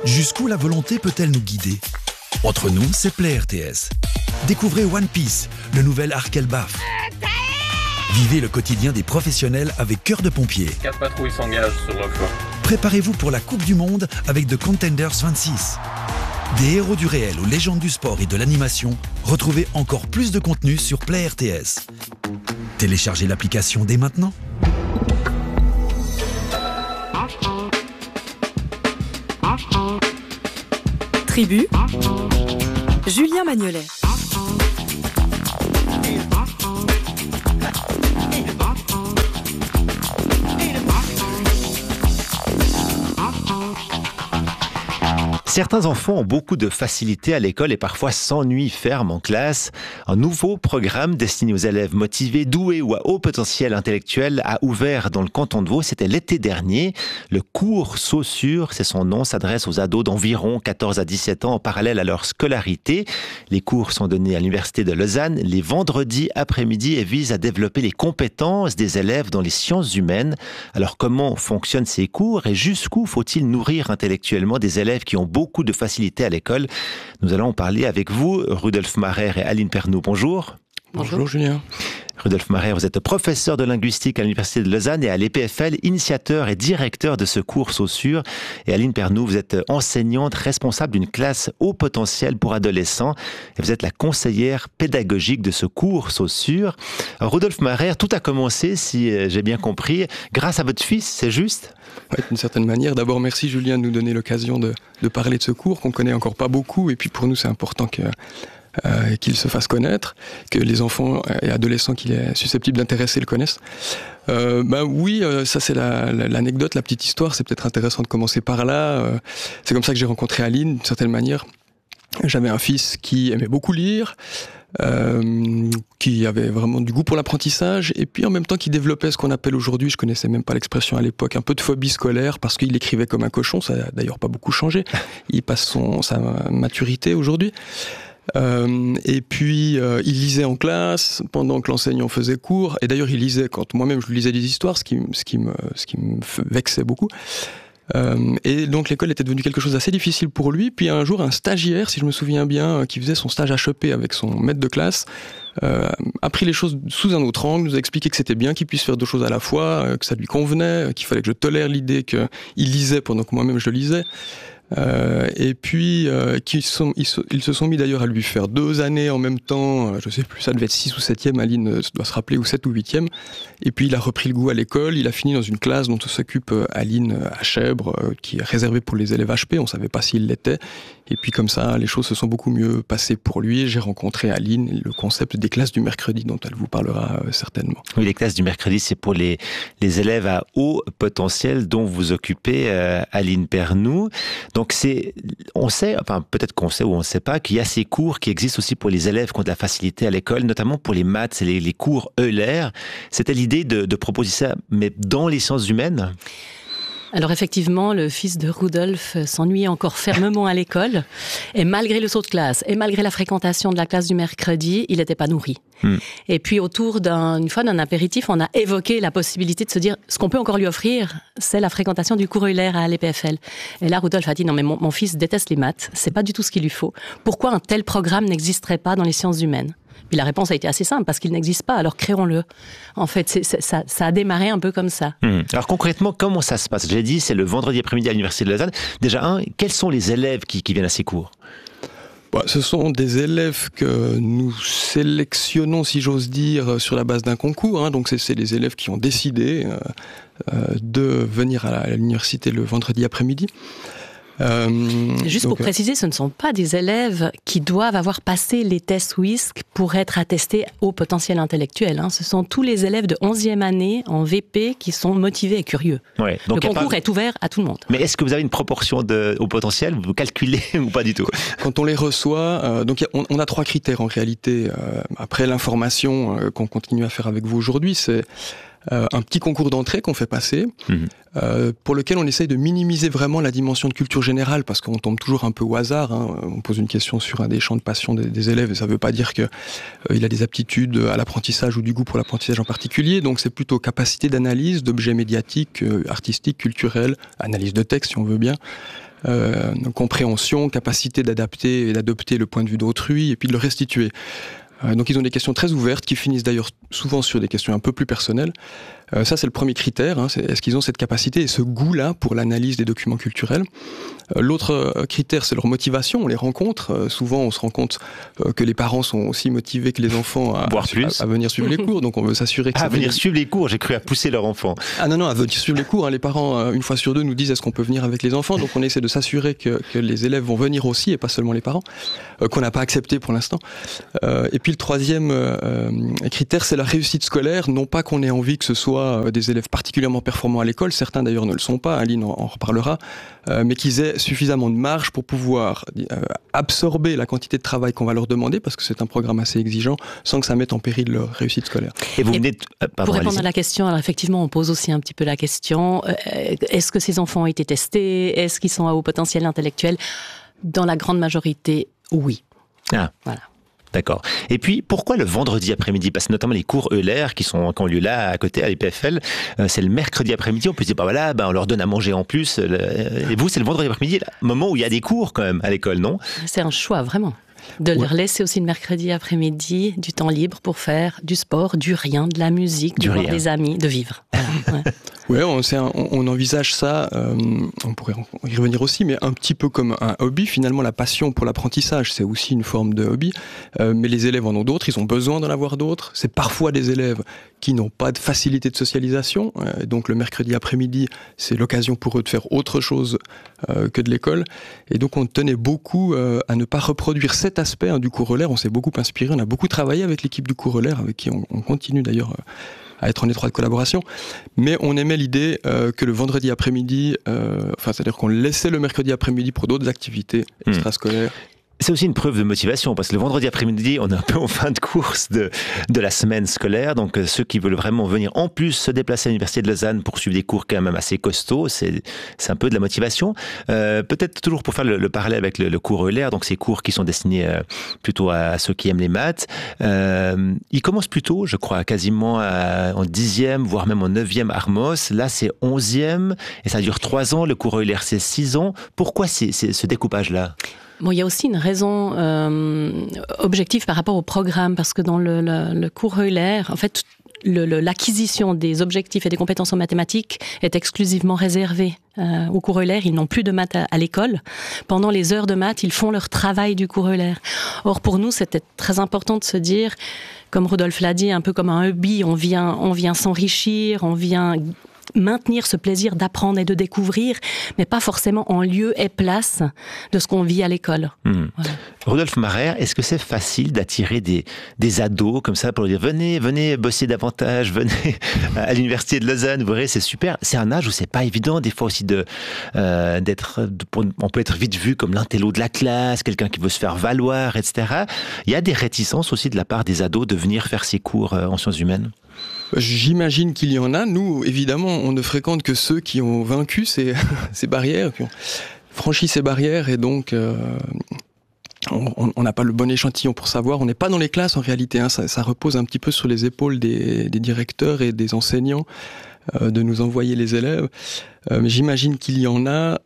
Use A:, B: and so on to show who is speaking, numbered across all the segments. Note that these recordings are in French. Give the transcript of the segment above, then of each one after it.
A: Jusqu'où la volonté peut-elle nous guider? Entre nous, c'est Play RTS. Découvrez One Piece, le nouvel arc Elbaf. Vivez le quotidien des professionnels avec Cœur de pompier.
B: 4 patrouilles s'engagent sur le flanc.
A: Préparez-vous pour la Coupe du Monde avec The Contenders 26. Des héros du réel aux légendes du sport et de l'animation, retrouvez encore plus de contenu sur Play RTS. Téléchargez l'application dès maintenant.
C: Tribu, Julien Magnolet.
D: Certains enfants ont beaucoup de facilité à l'école et parfois s'ennuient ferme en classe. Un nouveau programme destiné aux élèves motivés, doués ou à haut potentiel intellectuel a ouvert dans le canton de Vaud. C'était l'été dernier. Le cours Saussure, c'est son nom, s'adresse aux ados d'environ 14 à 17 ans en parallèle à leur scolarité. Les cours sont donnés à l'Université de Lausanne les vendredis après-midi et visent à développer les compétences des élèves dans les sciences humaines. Alors comment fonctionnent ces cours et jusqu'où faut-il nourrir intellectuellement des élèves qui ont beaucoup de facilité à l'école? Nous allons en parler avec vous, Rudolf Marer et Aline Pernoud. Bonjour.
E: Bonjour Julien.
D: Rudolf Marer, vous êtes professeur de linguistique à l'Université de Lausanne et à l'EPFL, initiateur et directeur de ce cours Saussure. Et Aline Pernoud, vous êtes enseignante responsable d'une classe haut potentiel pour adolescents et vous êtes la conseillère pédagogique de ce cours Saussure. Rudolf Marer, tout a commencé, si j'ai bien compris, grâce à votre fils, c'est juste ?
E: Oui, d'une certaine manière. D'abord, merci Julien de nous donner l'occasion de parler de ce cours qu'on connaît encore pas beaucoup. Et puis pour nous, c'est important qu'il se fasse connaître, que les enfants et adolescents qu'il est susceptible d'intéresser le connaissent. Ça c'est l'anecdote, la petite histoire. C'est peut-être intéressant de commencer par là. C'est comme ça que j'ai rencontré Aline, d'une certaine manière. J'avais un fils qui aimait beaucoup lire, qui avait vraiment du goût pour l'apprentissage, et puis en même temps qui développait ce qu'on appelle aujourd'hui, je connaissais même pas l'expression à l'époque, un peu de phobie scolaire, parce qu'il écrivait comme un cochon. Ça a d'ailleurs pas beaucoup changé. Il passe sa maturité aujourd'hui. Et puis il lisait en classe pendant que l'enseignant faisait cours, et d'ailleurs il lisait quand moi-même je lui lisais des histoires, ce qui me vexait beaucoup. Et donc l'école était devenue quelque chose d'assez difficile pour lui. Puis un jour, un stagiaire, si je me souviens bien, qui faisait son stage HEP avec son maître de classe, a pris les choses sous un autre angle, nous a expliqué que c'était bien qu'il puisse faire deux choses à la fois, que ça lui convenait, qu'il fallait que je tolère l'idée qu'il lisait pendant que moi-même je le lisais. Et puis ils se sont mis d'ailleurs à lui faire 2 années en même temps, je sais plus, ça devait être 6 ou 7e, Aline doit se rappeler, ou 7 ou 8e. Et puis il a repris le goût à l'école, il a fini dans une classe dont s'occupe Aline à Chèvre, qui est réservée pour les élèves HP, on savait pas s'il l'était. Et puis comme ça, les choses se sont beaucoup mieux passées pour lui. J'ai rencontré Aline, et le concept des classes du mercredi dont elle vous parlera certainement.
D: Oui, les classes du mercredi, c'est pour les élèves à haut potentiel dont vous occupez, Aline Pernoud. Donc on sait, enfin peut-être qu'on sait ou on ne sait pas, qu'il y a ces cours qui existent aussi pour les élèves qui ont de la facilité à l'école, notamment pour les maths et les cours Euler. C'était l'idée de proposer ça, mais dans les sciences humaines ?
C: Alors effectivement, le fils de Rudolf s'ennuyait encore fermement à l'école, et malgré le saut de classe, et malgré la fréquentation de la classe du mercredi, il n'était pas nourri. Et puis autour d'une fois d'un apéritif, on a évoqué la possibilité de se dire, ce qu'on peut encore lui offrir, c'est la fréquentation du cours Euler à l'EPFL. Et là, Rudolf a dit, non mais mon fils déteste les maths, c'est pas du tout ce qu'il lui faut. Pourquoi un tel programme n'existerait pas dans les sciences humaines ? Puis la réponse a été assez simple, parce qu'il n'existe pas, alors créons-le. En fait, ça a démarré un peu comme ça.
D: Alors concrètement, comment ça se passe ? J'ai dit, c'est le vendredi après-midi à l'Université de Lausanne. Déjà, quels sont les élèves qui viennent à ces cours ?
E: Ce sont des élèves que nous sélectionnons, si j'ose dire, sur la base d'un concours. Donc c'est des élèves qui ont décidé de venir à l'université le vendredi après-midi.
C: Juste pour préciser, ce ne sont pas des élèves qui doivent avoir passé les tests WISC pour être attestés au potentiel intellectuel. Ce sont tous les élèves de 11e année en VP qui sont motivés et curieux.
D: Ouais, donc
C: le concours est ouvert à tout le monde.
D: Mais est-ce que vous avez une proportion au potentiel ? Vous calculez ou pas du tout ?
E: Quand on les reçoit, on a 3 critères en réalité. Après l'information qu'on continue à faire avec vous aujourd'hui, c'est un petit concours d'entrée qu'on fait passer, pour lequel on essaye de minimiser vraiment la dimension de culture générale, parce qu'on tombe toujours un peu au hasard. On pose une question sur un des champs de passion des élèves, et ça ne veut pas dire qu'il a des aptitudes à l'apprentissage ou du goût pour l'apprentissage en particulier. Donc c'est plutôt capacité d'analyse d'objets médiatiques, artistiques, culturels, analyse de texte si on veut bien. compréhension, capacité d'adapter et d'adopter le point de vue d'autrui, et puis de le restituer. Donc ils ont des questions très ouvertes qui finissent d'ailleurs souvent sur des questions un peu plus personnelles. Ça c'est le premier critère, hein, est-ce qu'ils ont cette capacité et ce goût-là pour l'analyse des documents culturels. L'autre critère c'est leur motivation, on les rencontre, souvent on se rend compte que les parents sont aussi motivés que les enfants à venir suivre les cours, donc on veut s'assurer que
D: venir suivre les cours, j'ai cru à pousser leur enfant.
E: Ah non, à venir suivre les cours, hein. Les parents une fois sur deux nous disent est-ce qu'on peut venir avec les enfants, donc on essaie de s'assurer que les élèves vont venir aussi et pas seulement les parents, qu'on n'a pas accepté pour l'instant. Et puis le troisième critère c'est la réussite scolaire, non pas qu'on ait envie que ce soit des élèves particulièrement performants à l'école, certains d'ailleurs ne le sont pas, Aline en reparlera, mais qu'ils aient suffisamment de marge pour pouvoir absorber la quantité de travail qu'on va leur demander, parce que c'est un programme assez exigeant, sans que ça mette en péril leur réussite scolaire.
C: Et vous venez pour répondre à la question, alors effectivement on pose aussi un petit peu la question, est-ce que ces enfants ont été testés, est-ce qu'ils sont à haut potentiel intellectuel? Dans la grande majorité, oui.
D: Ah. Voilà. D'accord. Et puis, pourquoi le vendredi après-midi? Parce que notamment les cours Euler qui ont lieu là, à côté, à l'EPFL, c'est le mercredi après-midi. On peut se dire, on leur donne à manger en plus. Et vous, c'est le vendredi après-midi, le moment où il y a des cours quand même à l'école, non?
C: C'est un choix, vraiment. De leur laisser aussi le mercredi après-midi du temps libre pour faire du sport, du rien, de la musique, de voir des amis, de vivre. Voilà,
E: on envisage ça, on pourrait y revenir aussi, mais un petit peu comme un hobby. Finalement, la passion pour l'apprentissage, c'est aussi une forme de hobby. Mais les élèves en ont d'autres, ils ont besoin d'en avoir d'autres. C'est parfois des élèves qui n'ont pas de facilité de socialisation. Donc le mercredi après-midi, c'est l'occasion pour eux de faire autre chose que de l'école. Et donc on tenait beaucoup à ne pas reproduire cet aspect du cours Euler. On s'est beaucoup inspiré, on a beaucoup travaillé avec l'équipe du cours Euler, avec qui on continue d'ailleurs à être en étroite collaboration, mais on aimait l'idée que le vendredi après-midi, c'est-à-dire qu'on laissait le mercredi après-midi pour d'autres activités extrascolaires.
D: C'est aussi une preuve de motivation, parce que le vendredi après-midi, on est un peu en fin de course de la semaine scolaire, donc ceux qui veulent vraiment venir en plus se déplacer à l'Université de Lausanne pour suivre des cours quand même assez costauds, c'est un peu de la motivation. Peut-être toujours pour faire le parallèle avec le cours Euler, donc ces cours qui sont destinés plutôt à ceux qui aiment les maths, ils commencent plutôt, je crois, quasiment en 10e, voire même en 9e Armos. Là, c'est 11e, et ça dure 3 ans. Le cours Euler, c'est 6 ans. Pourquoi ce découpage-là?
C: Bon, il y a aussi une raison objective par rapport au programme, parce que dans le cours Euler, en fait, l'acquisition des objectifs et des compétences en mathématiques est exclusivement réservée au cours Euler. Ils n'ont plus de maths à l'école. Pendant les heures de maths, ils font leur travail du cours Euler. Or, pour nous, c'était très important de se dire, comme Rudolf l'a dit, un peu comme un hobby, on vient s'enrichir, on vient maintenir ce plaisir d'apprendre et de découvrir, mais pas forcément en lieu et place de ce qu'on vit à l'école. Voilà.
D: Rudolf Marer, est-ce que c'est facile d'attirer des ados comme ça pour leur dire venez bosser davantage, venez à l'Université de Lausanne, vous verrez, c'est super. C'est un âge où c'est pas évident, des fois aussi on peut être vite vu comme l'intello de la classe, quelqu'un qui veut se faire valoir, etc. Il y a des réticences aussi de la part des ados de venir faire ces cours en sciences humaines?
E: J'imagine qu'il y en a. Nous, évidemment, on ne fréquente que ceux qui ont vaincu ces barrières, qui ont franchi ces barrières, et donc on n'a pas le bon échantillon pour savoir. On n'est pas dans les classes en réalité, hein. Ça repose un petit peu sur les épaules des directeurs et des enseignants de nous envoyer les élèves. Mais j'imagine qu'il y en a.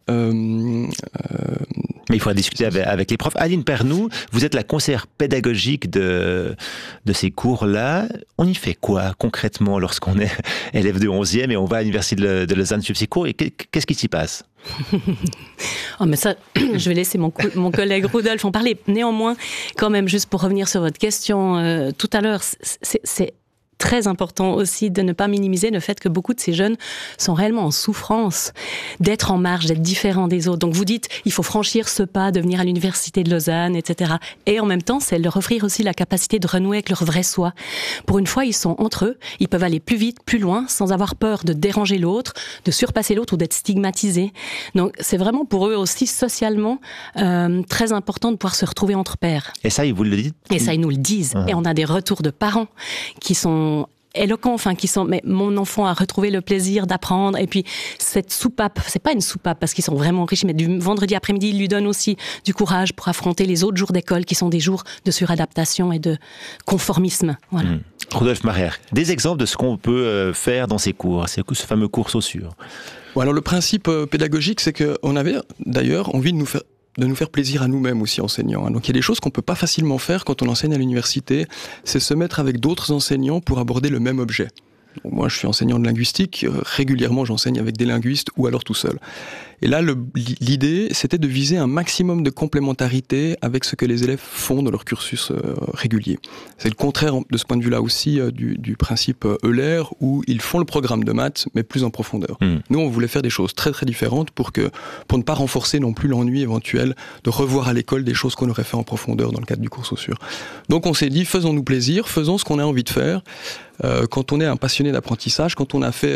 D: Mais il faudra discuter avec les profs. Aline Pernou, vous êtes la conseillère pédagogique de ces cours-là. On y fait quoi concrètement lorsqu'on est élève de 11e et on va à l'Université de Lausanne suivre ces cours? Et qu'est-ce qui s'y passe?
C: Oh, mais ça, je vais laisser mon collègue Rudolf en parler. Néanmoins, quand même, juste pour revenir sur votre question tout à l'heure, c'est très important aussi de ne pas minimiser le fait que beaucoup de ces jeunes sont réellement en souffrance d'être en marge, d'être différents des autres. Donc vous dites, il faut franchir ce pas, de venir à l'Université de Lausanne, etc. Et en même temps, c'est leur offrir aussi la capacité de renouer avec leur vrai soi. Pour une fois, ils sont entre eux, ils peuvent aller plus vite, plus loin, sans avoir peur de déranger l'autre, de surpasser l'autre ou d'être stigmatisés. Donc c'est vraiment pour eux aussi socialement très important de pouvoir se retrouver entre pairs.
D: Et ça, ils vous le disent?
C: Et ça, ils nous le disent. Et on a des retours de parents qui sont éloquents, mais mon enfant a retrouvé le plaisir d'apprendre, et puis cette soupape, c'est pas une soupape parce qu'ils sont vraiment riches, mais du vendredi après-midi, il lui donne aussi du courage pour affronter les autres jours d'école qui sont des jours de suradaptation et de conformisme. Voilà.
D: Rudolf Marer, des exemples de ce qu'on peut faire dans ces cours, ce fameux cours Saussure.
E: Bon, alors le principe pédagogique, c'est qu'on avait d'ailleurs envie de nous faire plaisir à nous-mêmes aussi enseignants. Donc il y a des choses qu'on peut pas facilement faire quand on enseigne à l'université, c'est se mettre avec d'autres enseignants pour aborder le même objet. Donc moi je suis enseignant de linguistique, régulièrement j'enseigne avec des linguistes ou alors tout seul. Et là l'idée c'était de viser un maximum de complémentarité avec ce que les élèves font dans leur cursus régulier. C'est le contraire de ce point de vue-là aussi du principe Euler où ils font le programme de maths mais plus en profondeur. Nous on voulait faire des choses très très différentes pour ne pas renforcer non plus l'ennui éventuel de revoir à l'école des choses qu'on aurait fait en profondeur dans le cadre du cours Saussure. Donc on s'est dit faisons-nous plaisir, faisons ce qu'on a envie de faire. Quand on est un passionné d'apprentissage, quand on a fait